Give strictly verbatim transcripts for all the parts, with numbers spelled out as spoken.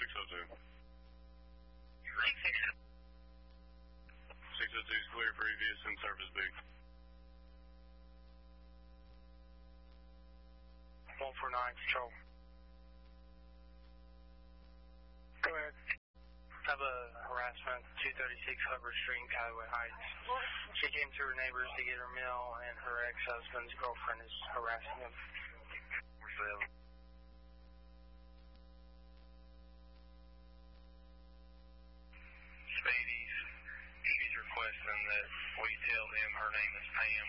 six oh two. six oh two is clear previous and surface B. one four nine, control. Go ahead. Have a harassment, two thirty-six Hubbard Street in Callaway Heights. She came to her neighbors to get her mail, and her ex-husband's girlfriend is harassing him. Where's that? Spades, she's requesting that we tell them her name is Pam.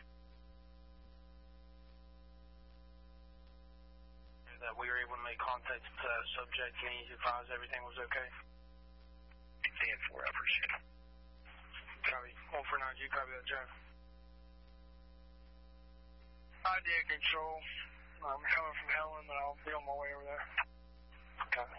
That we were able to make contact with the subject, and he advised everything was okay. ten four, I appreciate it. Copy. one four nine, you copy that, Jeff? I did, control. I'm coming from Helen, but I'll be on my way over there. Copy.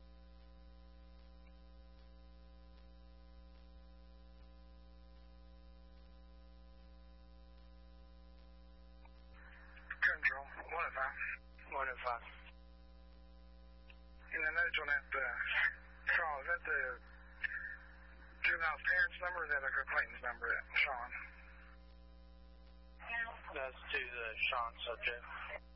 Control. One at five. one at five. And the notes on that, uh, Sean, is that the juvenile's parents' number, or is that like her acquaintance number, Sean? That's to the Sean subject.